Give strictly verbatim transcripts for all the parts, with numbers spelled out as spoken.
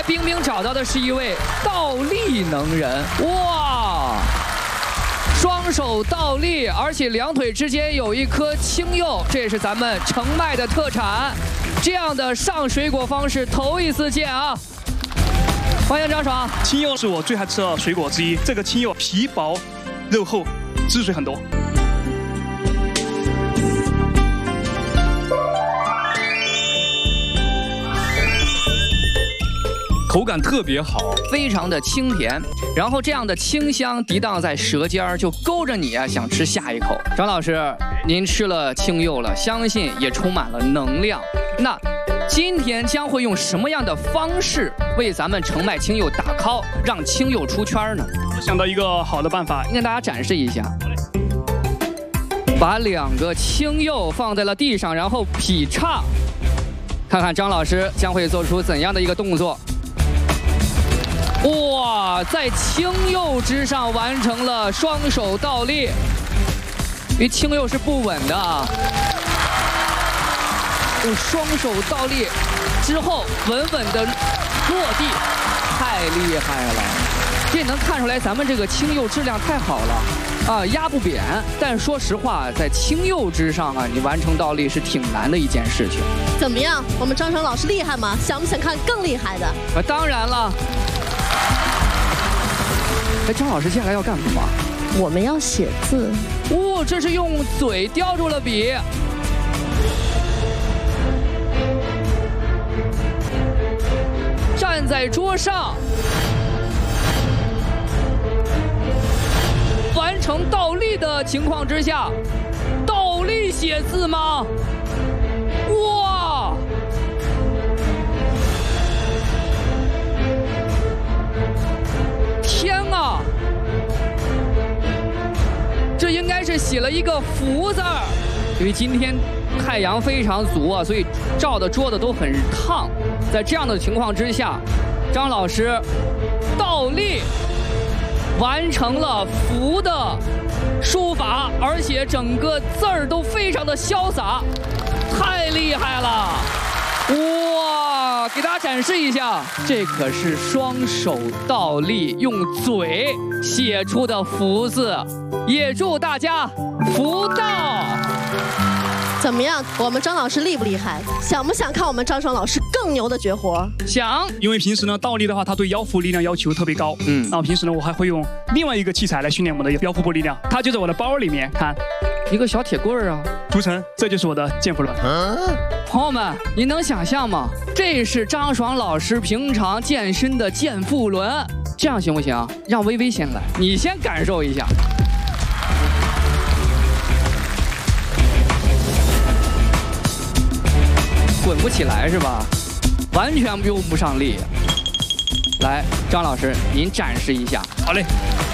冰冰找到的是一位倒立能人，哇！双手倒立，而且两腿之间有一颗青柚，这也是咱们澄迈的特产。这样的上水果方式头一次见啊！欢迎张爽。 青柚是我最爱吃的水果之一，这个青柚皮薄、肉厚、汁水很多。 口感特别好， 非常的清甜，然后这样的清香涤荡在舌尖儿，就勾着你啊想吃下一口。张老师，您吃了青柚了，相信也充满了能量。那今天将会用什么样的方式为咱们澄迈青柚打 call， 让青柚出圈呢？ 我想到一个好的办法， 跟大家展示一下。把两个青柚放在了地上，然后劈叉，看看张老师将会做出怎样的一个动作。哇，在青柚之上完成了双手倒立，因为青柚是不稳的啊。用双手倒立之后稳稳的落地，太厉害了！这能看出来咱们这个青柚质量太好了啊，压不扁。但说实话，在青柚之上啊，你完成倒立是挺难的一件事情。 怎么样，我们张爽老师厉害吗？想不想看更厉害的？ 啊，当然了。哎，张老师接下来要干什么？ 我们要写字。 哦，这是用嘴叼住了笔。站在桌上，完成倒立的情况之下，倒立写字吗？哇！天啊！这应该是写了一个福字儿，因为今天太阳非常足啊，所以照的桌子都很烫。在这样的情况之下，张老师倒立完成了福的书法，而且整个字儿都非常的潇洒，太厉害了！哇，给大家展示一下，这可是双手倒立用嘴写出的福字，也祝大家福到！ 怎么样，我们张老师厉不厉害？想不想看我们张爽老师更牛的绝活？ 想。 因为平时呢，倒立的话，它对腰腹力量要求特别高。嗯，然后平时呢，我还会用另外一个器材来训练我们的腰腹部力量，它就在我的包里面，看， 一个小铁棍儿啊。 涂层，这就是我的健腹轮。 朋友们，您能想象吗？这是张爽老师平常健身的健腹轮。这样行不行？让微微先来，你先感受一下。滚不起来是吧？完全用不上力。来，张老师，您展示一下。 好嘞。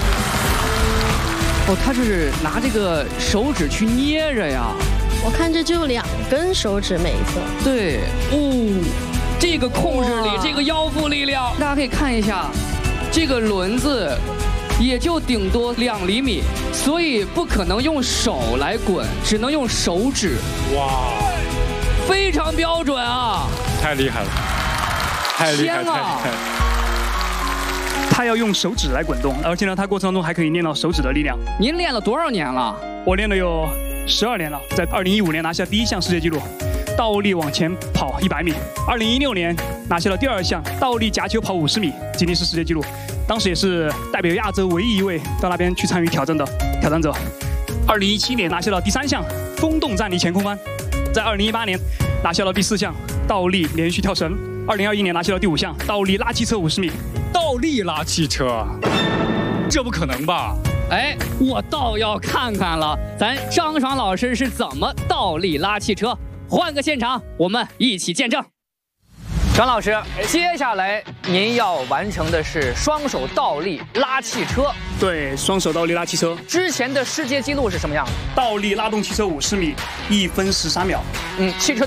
哦，他是拿这个手指去捏着呀。 我看这就两根手指每一侧。 对，哦，这个控制力，这个腰腹力量，大家可以看一下，这个轮子也就顶多两厘米，所以不可能用手来滚，只能用手指。哇！非常标准啊！ 太厉害了，太厉害了，太厉害了！ 他要用手指来滚动，而且呢，他过程当中还可以练到手指的力量。 您练了多少年了？ 我练了有十二年了，在二零一五年拿下第一项世界纪录，倒立往前跑一百米；二零一六年拿下了第二项倒立夹球跑五十米，吉尼斯世界纪录。当时也是代表亚洲唯一一位到那边去参与挑战的挑战者。二零一七年拿下了第三项风洞站立前空翻。在二零一八年拿下了第四项倒立连续跳绳，二零二一年拿下了第五项倒立拉汽车五十米。 倒立拉汽车，这不可能吧？ 哎，我倒要看看了，咱张爽老师是怎么倒立拉汽车？换个现场，我们一起见证。张老师，接下来您要完成的是双手倒立拉汽车。 对，双手倒立拉汽车。 之前的世界纪录是什么样的？ 倒立拉动汽车五十米，一分十三秒。 嗯，汽车。